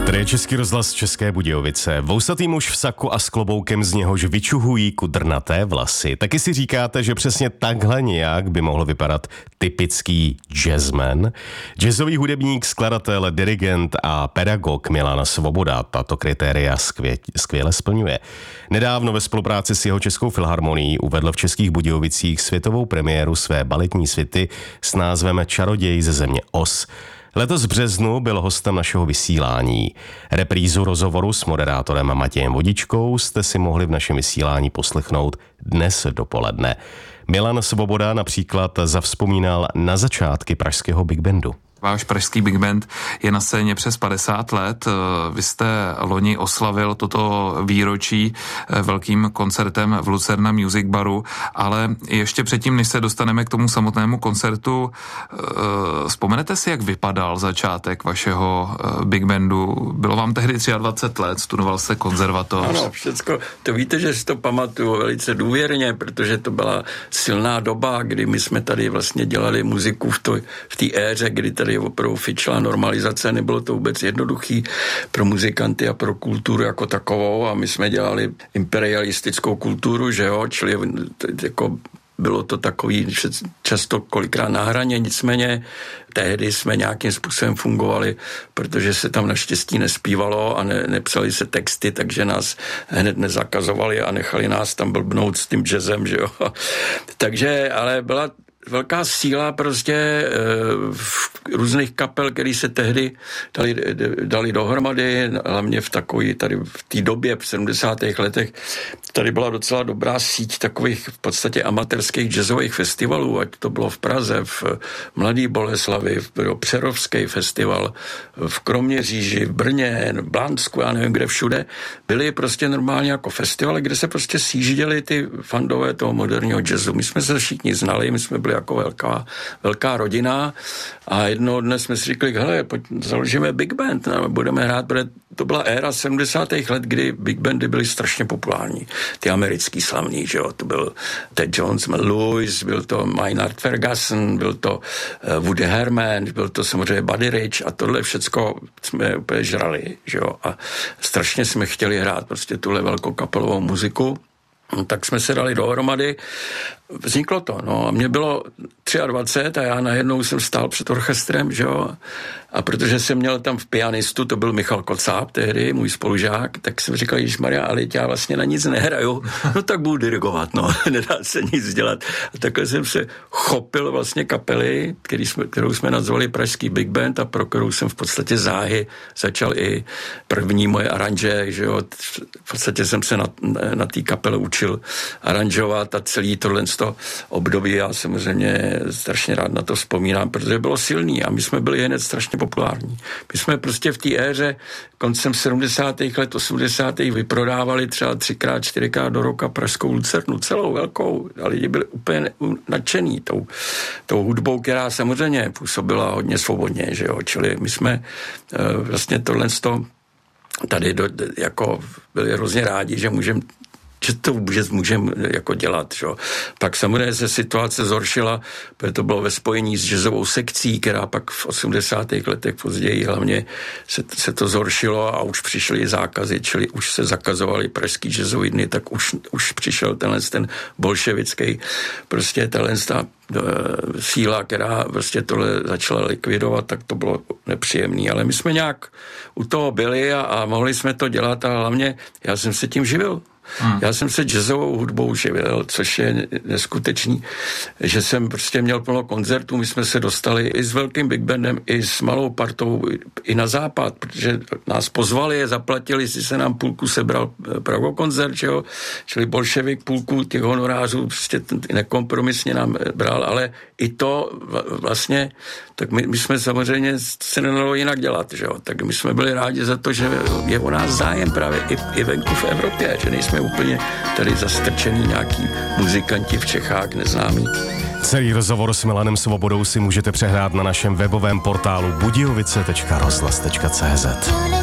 Tady je Český rozhlas České Budějovice. Vousatý muž v saku a s kloboukem, z něhož vyčuhují kudrnaté vlasy. Taky si říkáte, že přesně takhle nějak by mohl vypadat typický jazzman. Jazzový hudebník, skladatel, dirigent a pedagog Milan Svoboda tato kritéria skvěle splňuje. Nedávno ve spolupráci s jeho Českou filharmonií uvedl v Českých Budějovicích světovou premiéru své baletní suity s názvem Čaroděj ze země Oz. Letos v březnu byl hostem našeho vysílání. Reprízu rozhovoru s moderátorem Matějem Vodičkou jste si mohli v našem vysílání poslechnout dnes dopoledne. Milan Svoboda například zavzpomínal na začátky pražského Big Bandu. Váš pražský Big Band je na scéně přes 50 let. Vy jste loni oslavil toto výročí velkým koncertem v Lucerna Music Baru, ale ještě předtím, než se dostaneme k tomu samotnému koncertu, vzpomenete si, jak vypadal začátek vašeho Big Bandu? Bylo vám tehdy 23 let, studoval jste konzervatoř. Ano, všecko. To víte, že si to pamatuju velice důvěrně, protože to byla silná doba, kdy my jsme tady vlastně dělali muziku v té éře, kdy tady opravdu fičla normalizace, nebylo to vůbec jednoduchý pro muzikanty a pro kulturu jako takovou a my jsme dělali imperialistickou kulturu, že jo, čili jako bylo to takový často kolikrát na hraně, nicméně tehdy jsme nějakým způsobem fungovali, protože se tam naštěstí nespívalo a nepsali se texty, takže nás hned nezakazovali a nechali nás tam blbnout s tím jazzem, že jo. Takže, ale byla velká síla prostě v různých kapel, které se tehdy dali dohromady, hlavně v takový, tady v té době, v 70. letech, tady byla docela dobrá síť takových v podstatě amatérských jazzových festivalů, ať to bylo v Praze, v Mladý Boleslavi, v Přerovský festival, v Kroměříži, v Brně, v Blansku, já nevím kde všude, byly prostě normálně jako festivaly, kde se prostě sjížděli ty fandové toho moderního jazzu. My jsme se všichni znali, my jsme byli jako velká rodina a jednoho dne jsme si říkali, hele, pojď, založíme Big Band, no, budeme hrát, protože to byla éra 70. let, kdy Big Bandy byly strašně populární. Ty americký slavný, že jo, to byl Ted Jones, Lewis, byl to Maynard Ferguson, byl to Woody Herman, byl to samozřejmě Buddy Rich a tohle všecko jsme úplně žrali, že jo, a strašně jsme chtěli hrát prostě tuhle velkokapelovou muziku. Tak jsme se dali dohromady, vzniklo to, no a mě bylo 23 a já najednou jsem stál před orchestrem, že jo, a protože jsem měl tam v pianistu, to byl Michal Kocáb tehdy, můj spolužák, tak jsem říkal, ježišmarja, ale já vlastně na nic nehraju, no tak budu dirigovat, no, nedá se nic dělat. A takhle jsem se chopil vlastně kapely, kterou jsme nazvali Pražský Big Band a pro kterou jsem v podstatě záhy začal i první moje aranže, že jo, v podstatě jsem se na té kapele učil aranžovat a celý tohle období, já samozřejmě strašně rád na to vzpomínám, protože bylo silný a my jsme byli hned strašně populární. My jsme prostě v té éře koncem 70. let, 80. vyprodávali třeba 3x, 4x do roka pražskou Lucernu, celou velkou, a lidi byli úplně nadšený tou hudbou, která samozřejmě působila hodně svobodně, že jo, čili my jsme vlastně tohle tady jako byli hrozně rádi, že to můžeme jako dělat. Že? Pak samozřejmě se situace zhoršila, protože to bylo ve spojení s jazzovou sekcí, která pak v 80. letech později hlavně se to zhoršilo a už přišly zákazy, čili už se zakazovaly pražský jazzový dny, tak už přišel ten bolševický prostě ta síla, která prostě tohle začala likvidovat, tak to bylo nepříjemné. Ale my jsme nějak u toho byli a mohli jsme to dělat a hlavně já jsem se tím živil. Já jsem se jazzovou hudbou živil, což je neskutečný, že jsem prostě měl plno koncertů, my jsme se dostali i s velkým Big Bandem, i s malou partou, i na západ, protože nás pozvali, zaplatili, si se nám půlku sebral Pragokoncert, že jo, čili bolševik půlku těch honorářů prostě nekompromisně nám bral, ale i to vlastně, tak my jsme samozřejmě se nedalo jinak dělat, že jo, tak my jsme byli rádi za to, že je o nás zájem právě i venku v Evropě, že nejsme úplně tady zastrčený nějaký muzikanti v Čechách neznámí. Celý rozhovor s Milanem Svobodou si můžete přehrát na našem webovém portálu budějovice.rozhlas.cz.